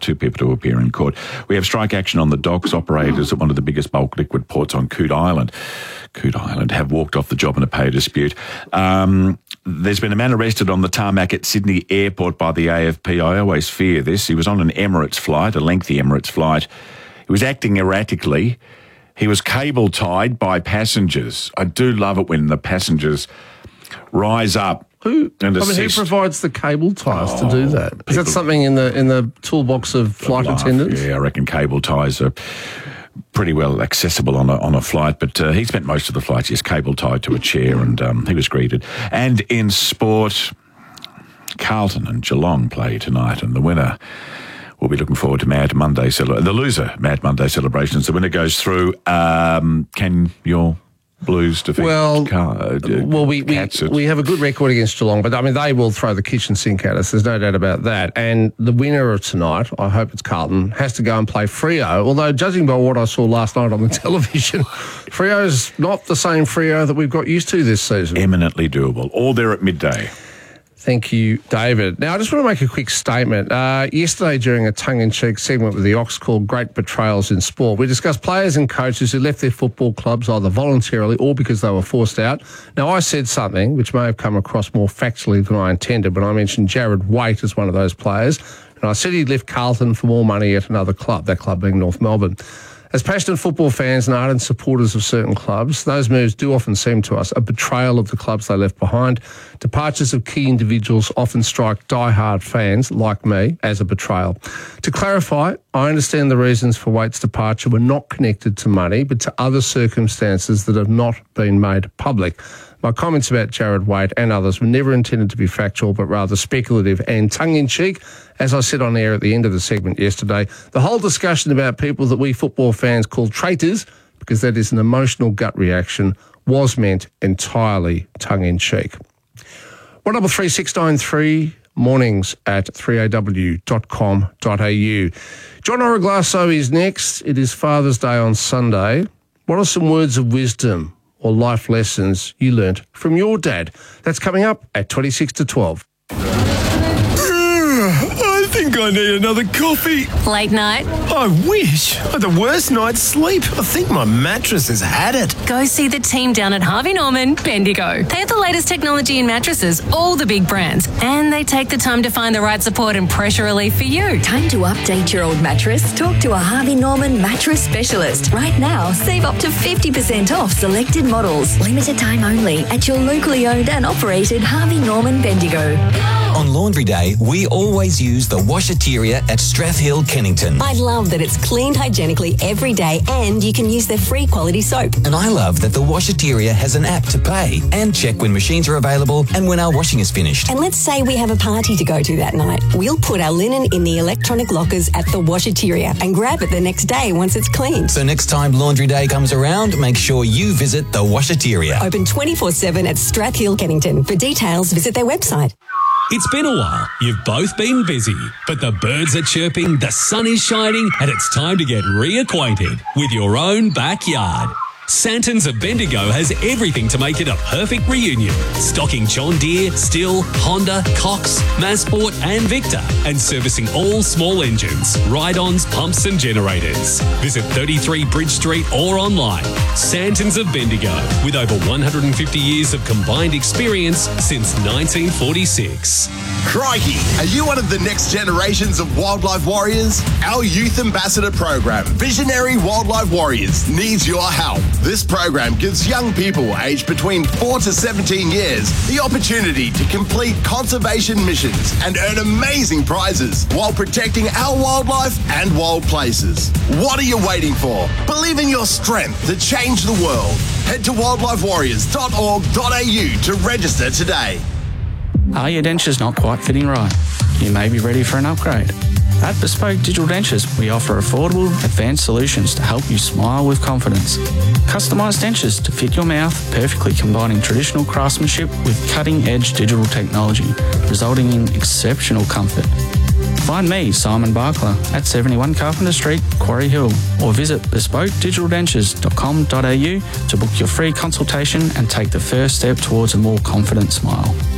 two people to appear in court. We have strike action on the docks. Operators at one of the biggest bulk liquid ports on Coot Island have walked off the job in a pay dispute. There's been a man arrested on the tarmac at Sydney Airport by the AFP. I always fear this. He was on an Emirates flight, a lengthy Emirates flight. He was acting erratically. He was cable tied by passengers. I do love it when the passengers rise up. Who provides the cable ties to do that? Is that something in the toolbox of flight attendants? Yeah, I reckon cable ties are pretty well accessible on a flight, but he spent most of the flight just cable tied to a chair, and he was greeted. And in sport, Carlton and Geelong play tonight, and the winner will be looking forward to the loser Mad Monday celebrations. The winner goes through. Can your Blues defeat? We have a good record against Geelong, but I mean they will throw the kitchen sink at us. There's no doubt about that. And the winner of tonight, I hope it's Carlton, has to go and play Freo. Although judging by what I saw last night on the television, Freo's not the same Freo that we've got used to this season. Eminently doable. All there at midday. Thank you, David. Now, I just want to make a quick statement. Yesterday, during a tongue-in-cheek segment with the Ox called Great Betrayals in Sport, we discussed players and coaches who left their football clubs either voluntarily or because they were forced out. Now, I said something which may have come across more factually than I intended when I mentioned Jared Waite as one of those players. And I said he'd left Carlton for more money at another club, that club being North Melbourne. As passionate football fans and ardent supporters of certain clubs, those moves do often seem to us a betrayal of the clubs they left behind. Departures of key individuals often strike die-hard fans, like me, as a betrayal. To clarify, I understand the reasons for Waite's departure were not connected to money, but to other circumstances that have not been made public. My comments about Jared Waite and others were never intended to be factual, but rather speculative and tongue-in-cheek. As I said on air at the end of the segment yesterday, the whole discussion about people that we football fans call traitors, because that is an emotional gut reaction, was meant entirely tongue-in-cheek. 133693 mornings at 3aw.com.au. John Oraglasso is next. It is Father's Day on Sunday. What are some words of wisdom or life lessons you learnt from your dad? That's coming up at 26 to 12. I think I need another coffee. Late night? I wish. I had the worst night's sleep. I think my mattress has had it. Go see the team down at Harvey Norman, Bendigo. They have the latest technology in mattresses, all the big brands, and they take the time to find the right support and pressure relief for you. Time to update your old mattress? Talk to a Harvey Norman mattress specialist. Right now, save up to 50% off selected models. Limited time only at your locally owned and operated Harvey Norman Bendigo. On Laundry Day, we always use the Washateria at Strathhill, Kennington. I love that it's cleaned hygienically every day and you can use their free quality soap. And I love that the Washateria has an app to pay and check when machines are available and when our washing is finished. And let's say we have a party to go to that night. We'll put our linen in the electronic lockers at the Washateria and grab it the next day once it's cleaned. So next time Laundry Day comes around, make sure you visit the Washateria. Open 24/7 at Strathhill, Kennington. For details, visit their website. It's been a while. You've both been busy, but the birds are chirping, the sun is shining, and it's time to get reacquainted with your own backyard. Santons of Bendigo has everything to make it a perfect reunion. Stocking John Deere, Stihl, Honda, Cox, Massport and Victor, and servicing all small engines, ride-ons, pumps and generators. Visit 33 Bridge Street or online. Santons of Bendigo, with over 150 years of combined experience since 1946. Crikey, are you one of the next generations of wildlife warriors? Our Youth Ambassador program, Visionary Wildlife Warriors, needs your help. This program gives young people aged between 4 to 17 years the opportunity to complete conservation missions and earn amazing prizes while protecting our wildlife and wild places. What are you waiting for? Believe in your strength to change the world. Head to wildlifewarriors.org.au to register today. Are your dentures not quite fitting right? You may be ready for an upgrade. At Bespoke Digital Dentures, we offer affordable, advanced solutions to help you smile with confidence. Customised dentures to fit your mouth, perfectly combining traditional craftsmanship with cutting-edge digital technology, resulting in exceptional comfort. Find me, Simon Barkler, at 71 Carpenter Street, Quarry Hill, or visit bespokedigitaldentures.com.au to book your free consultation and take the first step towards a more confident smile.